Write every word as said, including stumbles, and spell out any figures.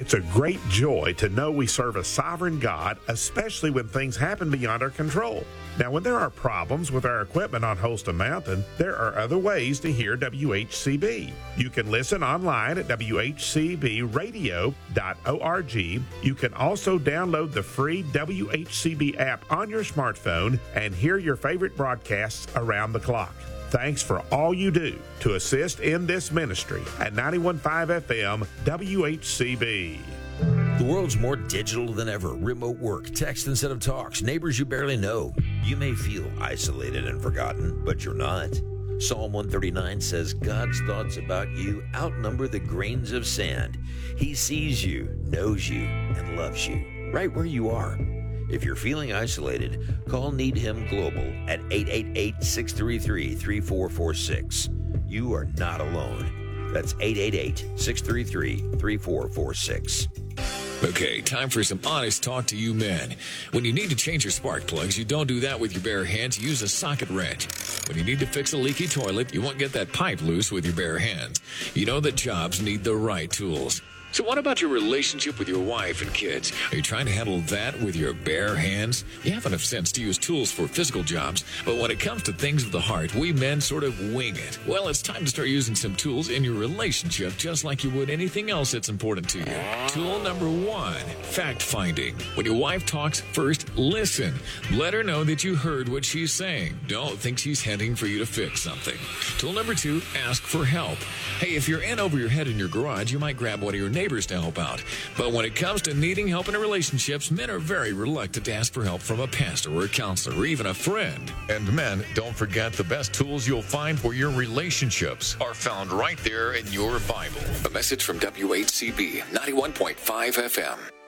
It's a great joy to know we serve a sovereign God, especially when things happen beyond our control. Now, when there are problems with our equipment on Holston Mountain, there are other ways to hear W H C B. You can listen online at w h c b radio dot org. You can also download the free W H C B app on your smartphone and hear your favorite broadcasts around the clock. Thanks for all you do to assist in this ministry at ninety-one point five F M W H C B. The world's more digital than ever. Remote work, text instead of talks, neighbors you barely know. You may feel isolated and forgotten, but you're not. Psalm one thirty-nine says, God's thoughts about you outnumber the grains of sand. He sees you, knows you, and loves you, right where you are. If you're feeling isolated, call Need Him Global at eight eight eight, six three three, three four four six. You are not alone. That's eight eight eight, six three three, three four four six. Okay, time for some honest talk to you men. When you need to change your spark plugs, you don't do that with your bare hands. You use a socket wrench. When you need to fix a leaky toilet, you won't get that pipe loose with your bare hands. You know that jobs need the right tools. So what about your relationship with your wife and kids? Are you trying to handle that with your bare hands? You have enough sense to use tools for physical jobs, but when it comes to things of the heart, we men sort of wing it. Well, it's time to start using some tools in your relationship just like you would anything else that's important to you. Tool number one, fact-finding. When your wife talks, first listen. Let her know that you heard what she's saying. Don't think she's hinting for you to fix something. Tool number two, ask for help. Hey, if you're in over your head in your garage, you might grab one of your neighbors to help out. But when it comes to needing help in relationships, men are very reluctant to ask for help from a pastor or a counselor or even a friend. And men, don't forget the best tools you'll find for your relationships are found right there in your Bible. A message from W H C B ninety-one point five F M.